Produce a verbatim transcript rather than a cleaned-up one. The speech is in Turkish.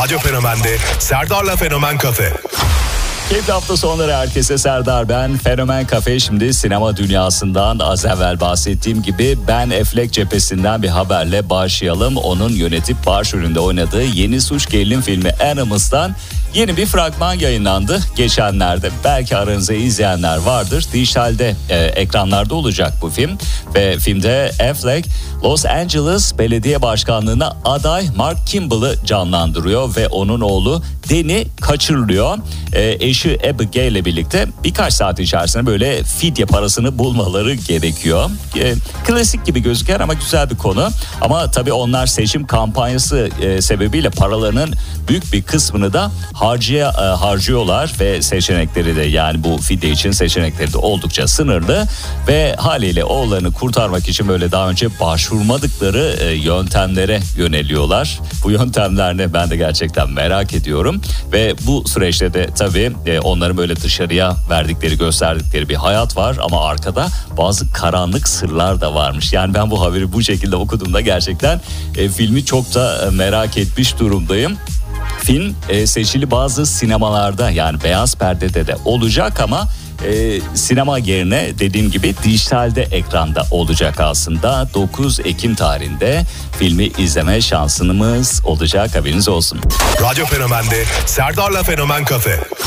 Radyo Fenomen'de Serdar'la Fenomen Kafe. Keyifli hafta sonları herkese, Serdar ben. Fenomen Kafe şimdi sinema dünyasından, az evvel bahsettiğim gibi Ben Affleck cephesinden bir haberle başlayalım. Onun yönetip başrolünde oynadığı yeni suç gerilim filmi Animals'tan yeni bir fragman yayınlandı geçenlerde. Belki aranızda izleyenler vardır. Dijitalde e, ekranlarda olacak bu film ve filmde Affleck Los Angeles Belediye Başkanlığı'na aday Mark Kimball'ı canlandırıyor ve onun oğlu Danny kaçırılıyor. E, eşi Abigail ile birlikte birkaç saat içerisinde böyle fidye parasını bulmaları gerekiyor. E, klasik gibi gözüker ama güzel bir konu. Ama tabii onlar seçim kampanyası e, sebebiyle paralarının büyük bir kısmını da harcaya, e, harcıyorlar ve seçenekleri de, yani bu fidye için seçenekleri de oldukça sınırlı ve haliyle oğullarını kurtarmak için böyle daha önce başvurmadıkları e, yöntemlere yöneliyorlar. Bu yöntemler ne? Ben de gerçekten merak ediyorum ve bu süreçte de tabii e, onların böyle dışarıya verdikleri, gösterdikleri bir hayat var ama arkada bazı karanlık sırlar da varmış. Yani ben bu haberi bu şekilde okuduğumda gerçekten e, filmi çok da e, merak etmiş durumdayım. Film e, seçili bazı sinemalarda, yani beyaz perdede de olacak ama e, sinema yerine dediğim gibi dijitalde ekranda olacak aslında. dokuz Ekim tarihinde filmi izleme şansımız olacak, haberiniz olsun. Radyo Fenomen'de Serdar'la Fenomen Kafe.